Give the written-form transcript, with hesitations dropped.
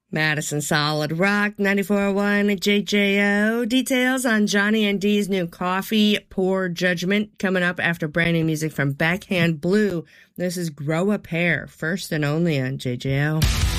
Madison Solid Rock 94.1 JJO. Details on Johnny and Dee's new Coffee Poor Judgment coming up after brand new music from Backhand Blue. This is Grow a Pair, first and only on JJO.